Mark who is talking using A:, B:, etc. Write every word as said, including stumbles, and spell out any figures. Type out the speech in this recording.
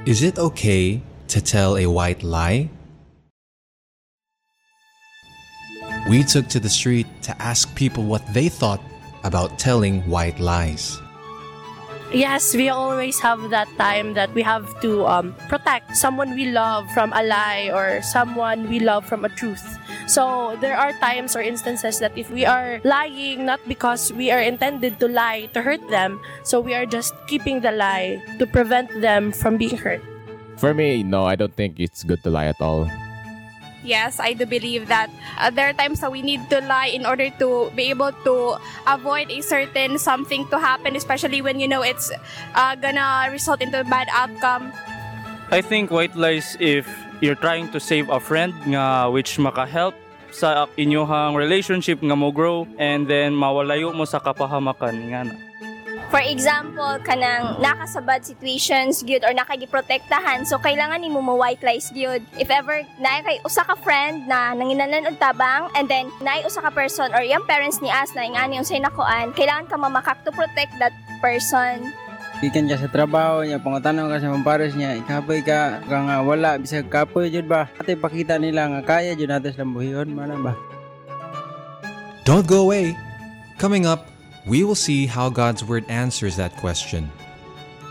A: Is it okay to tell a white lie? We took to the street to ask people what they thought about telling white lies.
B: Yes, we always have that time that we have to um, protect someone we love from a lie or someone we love from a truth. So there are times or instances that if we are lying not because we are intended to lie to hurt them, so we are just keeping the lie to prevent them from being hurt.
C: For me, no, I don't think it's good to lie at all.
D: Yes, I do believe that uh, there are times that we need to lie in order to be able to avoid a certain something to happen, especially when you know it's uh, gonna result into a bad outcome.
E: I think white lies if you're trying to save a friend nga which maka-help sa inyong relationship nga mo grow and then mawalayo mo sa kapahamakan nga na.
F: For example, kanang nakasabad situations gyud or nakagiprotektahan, so kailangan nimo mo white lies gyud. If ever naay kay usa ka friend na nanginahanglan og tabang and then naay usa ka person or yung parents ni as na ingani unsay nakuan, kailangan ka mamakak to protect that person.
G: Gikan ka sa trabaho niya, pangutanaw ka sa mampares niya, ikapoy ka, ka nga wala, bisag kapoy jud ba? Ate pakita nila nga kaya jud natin sa buhihon, mana ba?
A: Don't go away. Coming up, we will see how God's Word answers that question.